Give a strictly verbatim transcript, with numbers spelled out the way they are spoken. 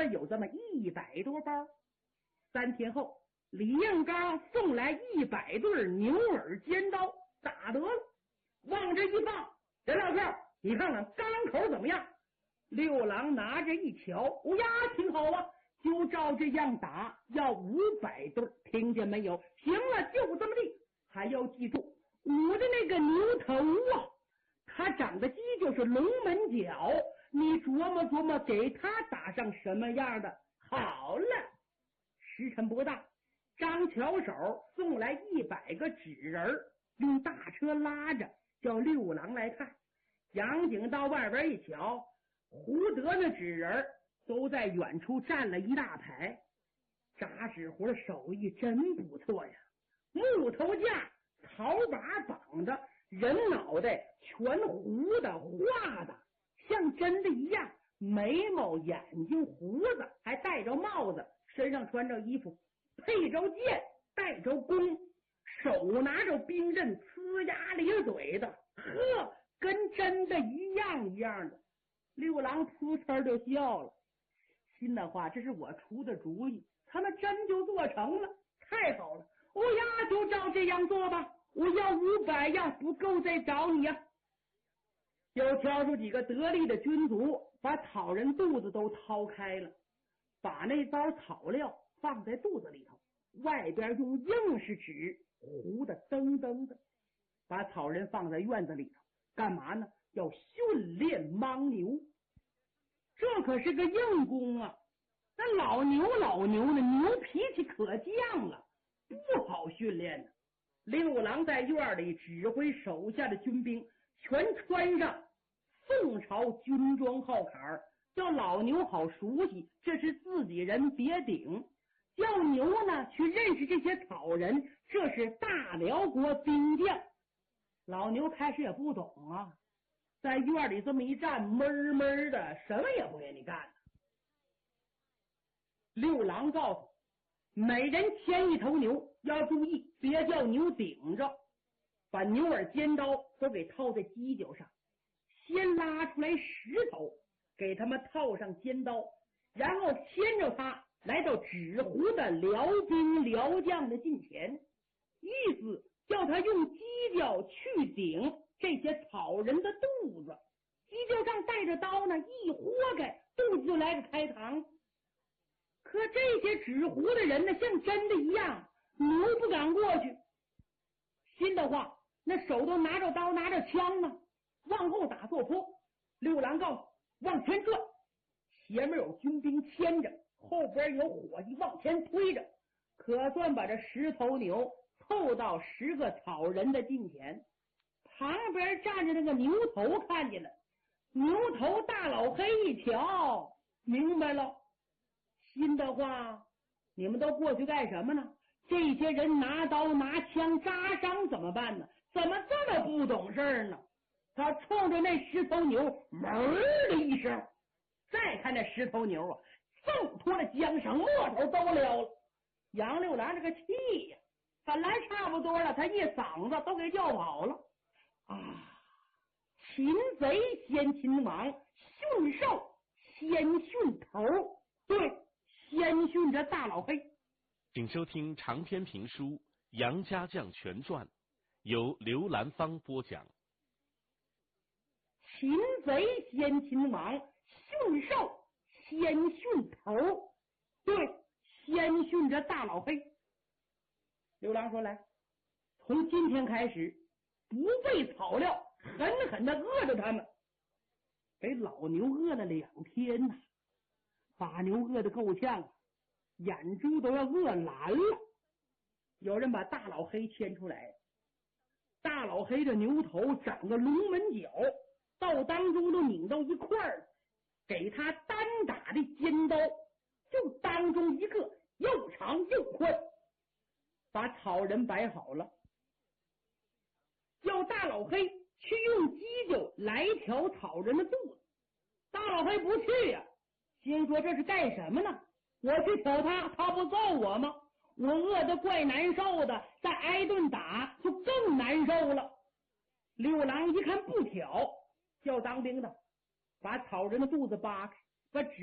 子有这么一百多包。三天后，李应刚送来一百对牛耳尖刀，打得了，往这一放，任老头，你看看钢口怎么样？六郎拿着一瞧，哦呀，挺好啊，就照这样打，要五百对，听见没有？行了，就这么地。还要记住，我的那个牛头啊，它长得鸡就是龙门角，你琢磨琢磨，给它打上什么样的？好了，时辰不大，张巧手送来一百个纸人，用大车拉着，叫六郎来看。杨景到外边一瞧，胡德那纸人都在远处站了一大排，扎纸活手艺真不错呀！木头架，草把绑着，人脑袋全糊的画的像真的一样，眉毛眼睛胡子，还戴着帽子，身上穿着衣服，配着剑，带着弓，手拿着兵刃，呲牙咧嘴的，呵，跟真的一样一样的。六郎扑哧就笑了，心的话，这是我出的主意，他们真就做成了，太好了！我呀，就照这样做吧，我要五百呀，不够再找你呀。又挑出几个得力的军卒，把草人肚子都掏开了，把那包草料放在肚子里头，外边用硬式纸糊的噔噔的，把草人放在院子里头，干嘛呢？要训练牦牛。这可是个硬功啊，那老牛老牛的牛脾气可犟了，不好训练呢。六郎在院里指挥手下的军兵全穿上宋朝军装号坎，叫老牛好熟悉，这是自己人，别顶。叫牛呢去认识这些草人，这是大辽国兵将。老牛开始也不懂啊，在院里这么一站，闷闷的，什么也不愿意干。六郎告诉每人牵一头牛，要注意别叫牛顶着，把牛耳尖刀都给套在犄角上，先拉出来石头给他们套上尖刀，然后牵着他来到纸糊的辽兵辽将的近前，意思叫他用犄角去顶这些草人的肚子，犄角上带着刀呢，一豁开，肚子就来个开膛。可这些纸糊的人呢，像真的一样，牛不敢过去。心的话，那手都拿着刀拿着枪呢，往后打坐坡。六郎告诉往前转，前面有军兵牵着，后边有伙计往前推着，可算把这十头牛凑到十个草人的近前。旁边站着那个牛头看见了，牛头大老黑一瞧，明白了。心的话，你们都过去干什么呢？这些人拿刀拿枪扎伤怎么办呢？怎么这么不懂事呢？他冲着那十头牛哞的一声，再看那十头牛啊，挣脱了缰绳，末头都撩了。杨六郎这个气呀，本来差不多了，他一嗓子都给叫跑了啊！擒贼先擒王，驯兽先驯头，对，先训这大老黑。 请收听长篇评书《杨家将全传》，由刘兰芳播讲。 擒贼先擒王，驯兽先训头，对，先训这大老黑。刘郎说，来，从今天开始，不喂草料，狠狠的饿着他们。给老牛饿了两天呐，把牛饿得够呛，眼珠都要饿蓝了。有人把大老黑牵出来，大老黑的牛头长个龙门角，到当中都拧到一块儿，给他单打的尖刀就当中一个，又长又宽。把草人摆好了，叫大老黑去用犄角来挑草人的肚子。大老黑不去呀、啊，心说这是干什么呢？我去挑他，他不揍我吗？我饿得怪难受的，再挨顿打就更难受了。六郎一看不挑，叫当兵的把草人的肚子扒开，把纸